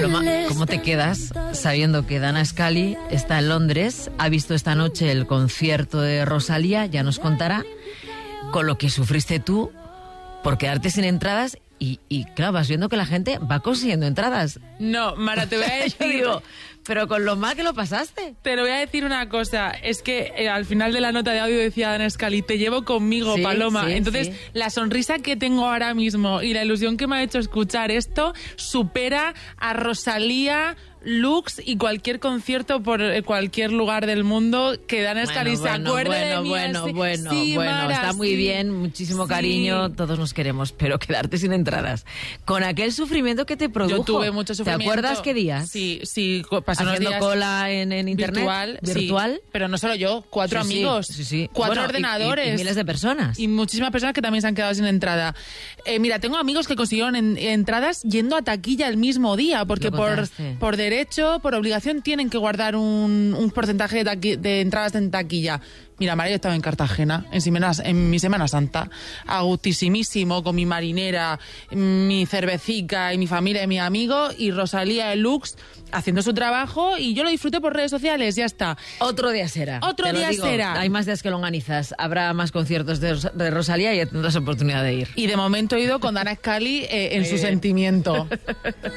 Paloma, ¿cómo te quedas sabiendo que Dana Scully está en Londres, ha visto esta noche el concierto de Rosalía, ya nos contará, con lo que sufriste tú por quedarte sin entradas y claro, vas viendo que la gente va consiguiendo entradas? No, Mara, te voy a decir... Yo digo, pero con lo mal que lo pasaste. Te lo voy a decir una cosa, es que al final de la nota de audio decía Dana Scully, te llevo conmigo, Sí, Paloma. sí, Entonces, sí. La sonrisa que tengo ahora mismo y la ilusión que me ha hecho escuchar esto supera a Rosalía, Lux y cualquier concierto por cualquier lugar del mundo que Dana Scully se acuerde de mí. Bueno, Sí, Mara, está muy sí. bien, muchísimo Sí. cariño, todos nos queremos, pero quedarte sin entradas. Con aquel sufrimiento que te produjo. Yo tuve mucho sufrimiento. ¿Te acuerdas qué días? Sí, pasé unos Haciendo días cola en internet. virtual. Sí, pero no solo yo, 4 Sí, amigos, sí. 4 Bueno, ordenadores. y miles de personas. Y muchísimas personas que también se han quedado sin entrada. Mira, tengo amigos que consiguieron entradas yendo a taquilla el mismo día, porque Lo contaste. por derecho, por obligación, tienen que guardar un porcentaje de entradas en taquilla. Mira, María, yo estaba en Cartagena, en mi Semana Santa, a gustísimísimo, con mi marinera, mi cervecica y mi familia y mi amigo, y Rosalía de Lux haciendo su trabajo, y yo lo disfruté por redes sociales, ya está. Otro día será. Otro Te lo día digo, será. Hay más días que longanizas. Habrá más conciertos de Rosalía y ya tendrás oportunidad de ir. Y de momento he ido con Dana Scully en Muy su bien. sentimiento.